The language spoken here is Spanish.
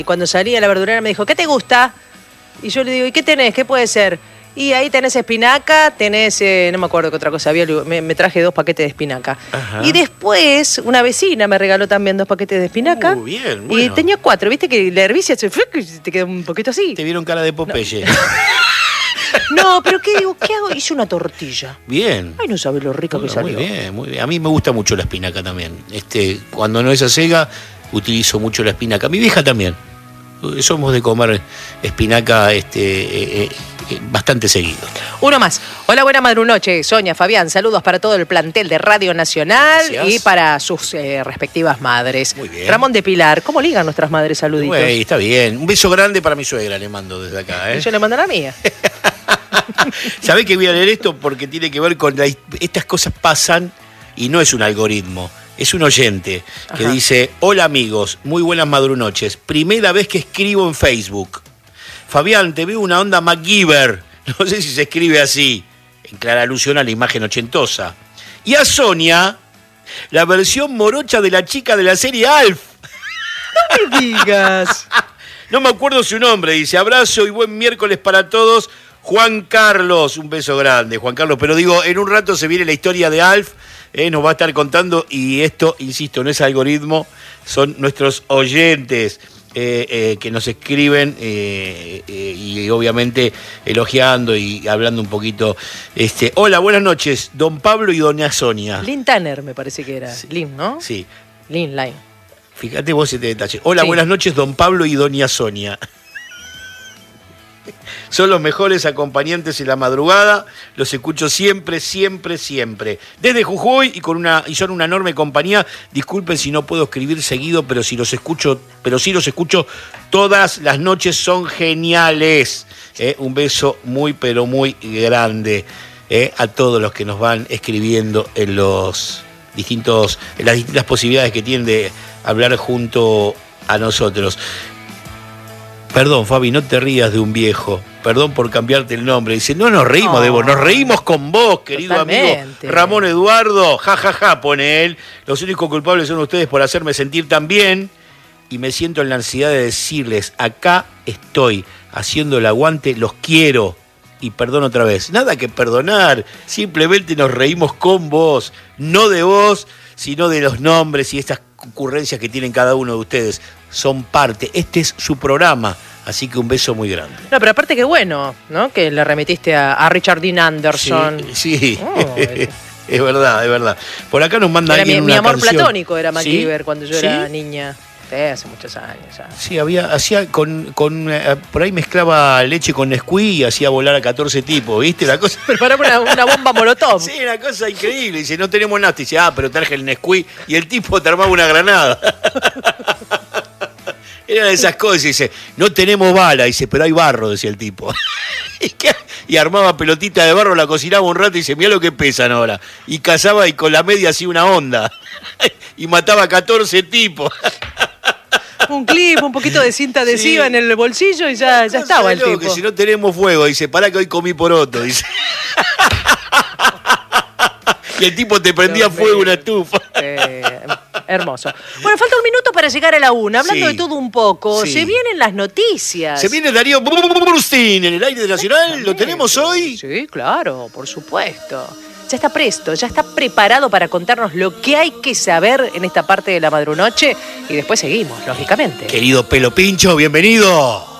Y cuando salí a la verdurera me dijo, ¿qué te gusta? Y yo le digo, ¿y qué tenés? ¿Qué puede ser? Y ahí tenés espinaca, tenés, no me acuerdo qué otra cosa había, me traje 2 paquetes de espinaca. Ajá. Y después una vecina me regaló también 2 paquetes de espinaca. Bien, bueno. Y tenía 4, viste que la hervicia te quedó un poquito así. Te vieron cara de Popeye. No, pero ¿qué digo? ¿Qué hago? Hice una tortilla. Bien. Ay, no sabes lo rico que salió. Muy bien, muy bien. A mí me gusta mucho la espinaca también. Cuando no es acega, utilizo mucho la espinaca. Mi vieja también. Somos de comer espinaca bastante seguido. Uno más. Hola, buena madrunoche, Sonia, Fabián. Saludos para todo el plantel de Radio Nacional. Gracias. Y para sus respectivas madres. Muy bien. Ramón de Pilar, ¿cómo ligan nuestras madres? Saluditos. Güey, está bien. Un beso grande para mi suegra, le mando desde acá. Y yo le mando la mía. ¿Sabés que voy a leer esto? Porque tiene que ver con estas cosas pasan y no es un algoritmo. Es un oyente que dice: hola amigos, muy buenas madrunoches. Primera vez que escribo en Facebook. Fabián, te veo una onda MacGyver. No sé si se escribe así. En clara alusión a la imagen ochentosa. Y a Sonia, la versión morocha de la chica de la serie Alf. No me digas. No me acuerdo su nombre. Dice: abrazo y buen miércoles para todos. Juan Carlos. Un beso grande, Juan Carlos. Pero digo, en un rato se viene la historia de Alf. Nos va a estar contando, y esto, insisto, no es algoritmo, son nuestros oyentes que nos escriben y obviamente elogiando y hablando un poquito. Hola, buenas noches, don Pablo y doña Sonia. Lynn Tanner me parece que era. Sí. Lynn, ¿no? Sí. Lynn. Fíjate vos este detalle. Hola, sí. Buenas noches, don Pablo y doña Sonia. Son los mejores acompañantes en la madrugada, los escucho siempre, siempre, siempre. Desde Jujuy y son una enorme compañía. Disculpen si no puedo escribir seguido, pero sí los escucho todas las noches, son geniales. Un beso muy, pero muy grande a todos los que nos van escribiendo en las distintas posibilidades que tienen de hablar junto a nosotros. Perdón, Fabi, no te rías de un viejo. Perdón por cambiarte el nombre. Dice, no nos reímos de vos, nos reímos con vos, querido amigo Ramón Eduardo. Ja, ja, ja, pone él. Los únicos culpables son ustedes por hacerme sentir tan bien. Y me siento en la ansiedad de decirles, acá estoy, haciendo el aguante, los quiero. Y perdón otra vez. Nada que perdonar, simplemente nos reímos con vos. No de vos, sino de los nombres y estas ocurrencias que tienen cada uno de ustedes. Son parte, este es su programa, así que un beso muy grande. No, pero aparte que bueno, ¿no? Que le remitiste a Richard Dean Anderson. Sí. Es verdad. Por acá nos manda alguien mi una amor canción. Platónico era MacGyver, ¿sí? Cuando yo era ¿Sí? niña. Hace muchos años ya. Sí, hacía por ahí mezclaba leche con Nesquik y hacía volar a 14 tipos, ¿viste? La cosa. Preparaba una bomba molotov. Sí, una cosa increíble. Dice, no tenemos nada. Dice, pero traje el Nesquik, y el tipo te armaba una granada. Eran esas cosas. Dice, no tenemos bala. Dice, pero hay barro, decía el tipo. Y armaba pelotita de barro, la cocinaba un rato y dice, mirá lo que pesan ahora. Y cazaba y con la media hacía una onda. Y mataba a 14 tipos. Un clip, un poquito de cinta adhesiva en el bolsillo y ya estaba el tipo. Que si no tenemos fuego, dice, pará que hoy comí poroto, dice. Y el tipo te prendía fuego una estufa. Hermoso. Bueno, falta un minuto para llegar a la 1. Hablando de todo un poco, se vienen las noticias. Se viene Darío Burstein en el aire de Nacional. ¿Lo tenemos hoy? Sí, claro, por supuesto. Ya está presto, ya está preparado para contarnos lo que hay que saber en esta parte de la madrunoche y después seguimos, lógicamente. Querido Pelo Pincho, bienvenido.